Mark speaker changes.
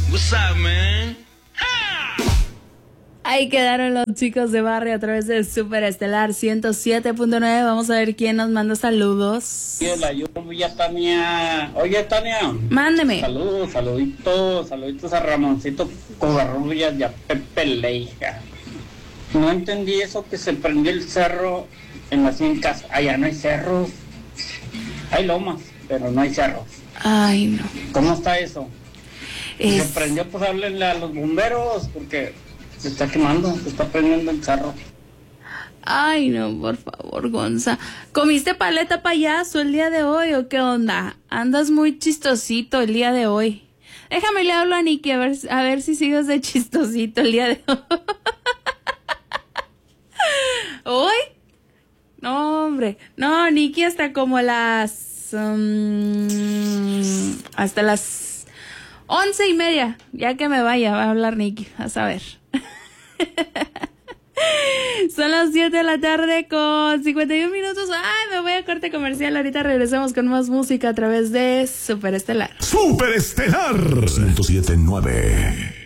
Speaker 1: What's up, man?
Speaker 2: Ahí quedaron los chicos de barrio a través de Super Estelar 107.9. Vamos a ver quién nos manda saludos.
Speaker 3: La lluvia, Tania. Oye, Tania.
Speaker 2: Mándeme.
Speaker 3: Saluditos a Ramoncito Covarrubias y a Pepe Leija. No entendí eso que se prendió el cerro en las fincas. Allá no hay cerros. Hay lomas, pero no hay cerros.
Speaker 2: Ay, no.
Speaker 3: ¿Cómo está eso? Se prendió, pues háblenle a los bomberos, porque se está quemando, se está prendiendo el cerro.
Speaker 2: Ay, no, por favor, Gonza. ¿Comiste paleta payaso el día de hoy o qué onda? Andas muy chistosito el día de hoy. Déjame le hablo a Nikki a ver si sigues de chistosito el día de hoy. ¿Hoy? No, hombre. No, Nikki hasta como las... hasta las 11:30. Ya que me vaya, va a hablar Nikki. A saber. Son las 7 de la tarde con 51 minutos. Ay, me voy a corte comercial. Ahorita regresamos con más música a través de Super Estelar.
Speaker 4: Super Estelar 107.9.